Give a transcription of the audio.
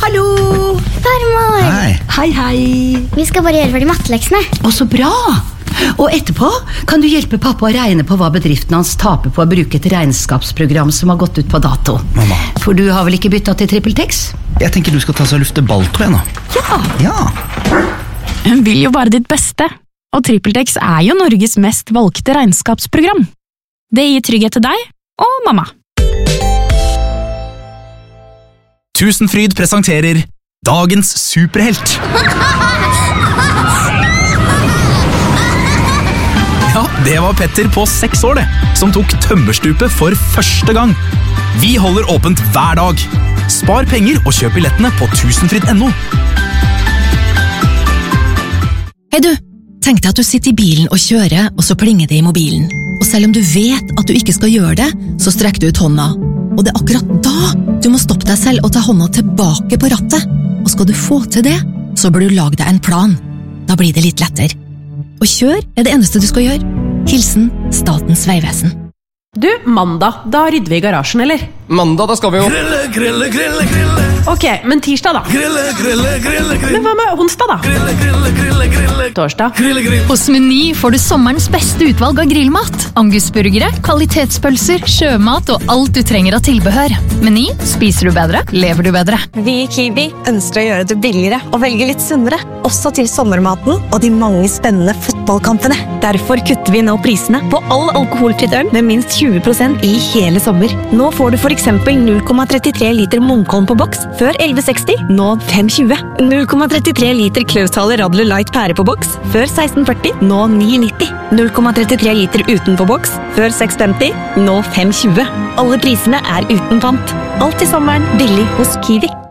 Hallo! Farmor! Hei, hei. Vi skal bare gjøre ferdig matteleksene. Å, så bra! Og etterpå kan du hjelpe pappa å regne på hva bedriften hans taper på å bruke et regnskapsprogram som har gått ut på dato. Mamma. For du har vel ikke byttet til TrippelTex? Jeg tenker du skal ta seg og lufte balltå igjen da. Ja. Hun vil jo bare ditt beste, og TrippelTex er jo Norges mest valgte regnskapsprogram. Det gir trygghet til deg og mamma. Tusenfryd presenterer Dagens superhelt. Ja, det var Petter på 6 år det, som tok tømmerstupet for første gang. Vi holder åpent hver dag. Spar penger og kjøp billettene på tusenfryd.no. Hei du, tenk deg at du sitter i bilen og kjører, og så plinger det i mobilen. Og selv om du vet at du ikke skal gjøre det, så strekker du ut hånda. Og det er akkurat da du må stoppe deg selv og ta hånda tilbake på rattet. Og skal du få til det, så bør du lage deg en plan. Da blir det litt lettere. Og kjør er det eneste du skal gjøre. Hilsen Statens vegvesen. Du, mandag, da rydder vi i garasjen, eller? Mandag, da skal vi jo Grille. Ok, men tirsdag da? Grille. Men hva med onsdag da? Grille. Torsdag? Hos Meny får du sommerens beste utvalg av grillmat. Angusburgere, kvalitetspølser, sjømat og alt du trenger av tilbehør. Meny, spiser du bedre, lever du bedre. Vi i Kiwi ønsker å gjøre det billigere og velge litt sunnere, også til sommermaten og de mange spennende fotballkampene. Derfor kutter vi nå prisene på all alkoholfritt øl med minst 20% i hele sommer. Nå får du for eksempel 0,33 liter Munkholm på boks før 11,60, nå 5,20. 0,33 liter Klausthaler Radler Light pære på boks før 16,40, nå 9,90. 0,33 liter uten på boks før 6,50, nå 5,20. Alle prisene er uten pant. Alt i sommeren billig hos Kiwi.